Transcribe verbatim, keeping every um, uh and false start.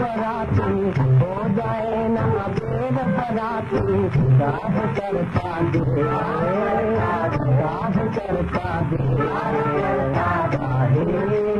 बराती हो जाए ना बेर बराती साफ करता दे साफ करता दे